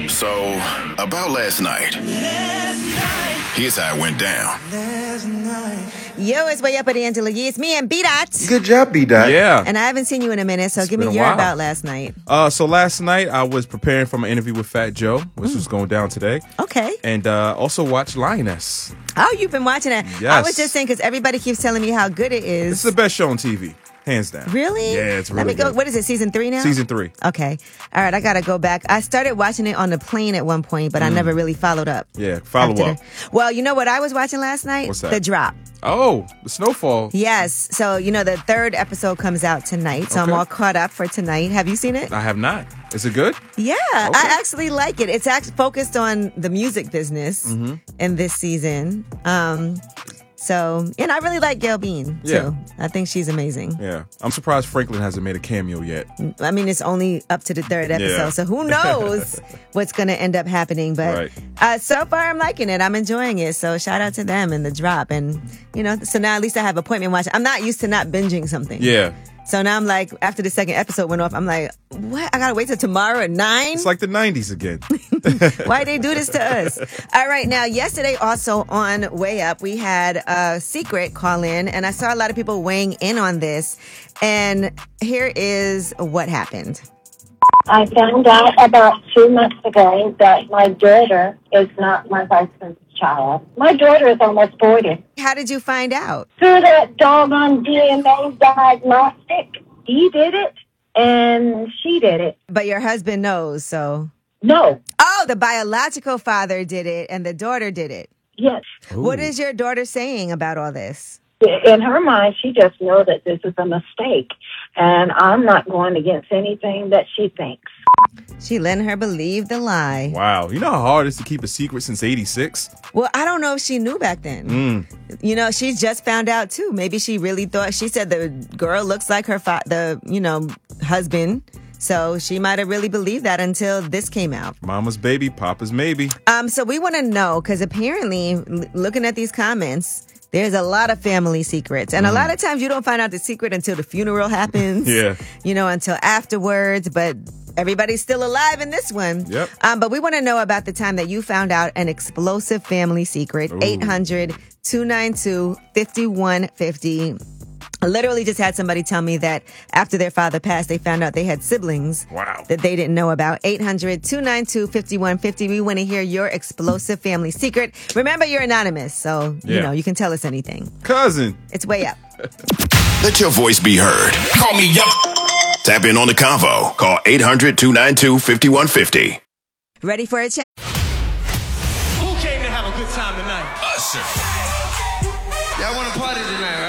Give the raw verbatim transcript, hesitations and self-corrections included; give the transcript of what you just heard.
So, about last night. Here's how it went down. Yo, it's Way Up with Angela Yee. It's me and B-Dot. Good job, B-Dot. Yeah. And I haven't seen you in a minute, so It's give me been a your while. about last night. Uh, so last night I was preparing for my interview with Fat Joe, which Mm. was going down today. Okay. And uh, also watched Lioness. Oh, you've been watching it. I Yes. was just saying, because everybody keeps telling me how good it is. It's the best show on T V, hands down. Really? Yeah, it's Let really me go. good. What is it, season three now? Season three. Okay. All right, I got to go back. I started watching it on the plane at one point, but I never really followed up. Yeah, follow after up. the- Well, you know what I was watching last night? What's that? The Drop. Oh, the Snowfall. Yes. So, you know, the third episode comes out tonight, so I'm Okay. all caught up for tonight. Have you seen it? I have not. Is it good? Yeah, Okay. I actually like it. It's actually focused on the music business Mm-hmm. in this season. Um, so, and I really like Gail Bean, too. Yeah. I think she's amazing. Yeah. I'm surprised Franklin hasn't made a cameo yet. I mean, it's only up to the third episode, Yeah. so who knows what's going to end up happening. But Right. uh, so far, I'm liking it. I'm enjoying it. So shout out to them and The Drop. And, you know, so now at least I have appointment watching. I'm not used to not binging something. Yeah. So now I'm like, after the second episode went off, I'm like, what? I got to wait till tomorrow at nine? It's like the nineties again. Why they do this to us? All right. Now, yesterday also on Way Up, we had a secret call in, and I saw a lot of people weighing in on this. And here is what happened. I found out about two months ago that my daughter is not my husband's child. My daughter is almost forty. How did you find out? Through that doggone D N A diagnostic, he did it and she did it. But your husband knows, so. No. Oh, the biological father did it and the daughter did it. Yes. What is your daughter saying about all this? In her mind, she just knows that this is a mistake. And I'm not going against anything that she thinks. She letting her believe the lie. Wow. You know how hard it is to keep a secret since eighty-six? Well, I don't know if she knew back then. Mm. You know, she just found out too. Maybe she really thought, she said the girl looks like her, fa- the, you know, husband. So she might have really believed that until this came out. Mama's baby, Papa's maybe. Um, so we want to know, because apparently, l- looking at these comments, there's a lot of family secrets. And a lot of times you don't find out the secret until the funeral happens. Yeah. You know, until afterwards. But everybody's still alive in this one. Yep. Um, but we want to know about the time that you found out an explosive family secret. eight hundred, two nine two, five one five zero. I literally just had somebody tell me that after their father passed, they found out they had siblings Wow. that they didn't know about. eight hundred, two nine two, five one five zero. We want to hear your explosive family secret. Remember, you're anonymous, so, you Yeah. know, you can tell us anything. Cousin. It's Way Up. Let your voice be heard. Call me up. Tap in on the convo. Call eight hundred, two nine two, five one five zero. Ready for a chat? Who came to have a good time tonight? Usher. Y'all want to party tonight,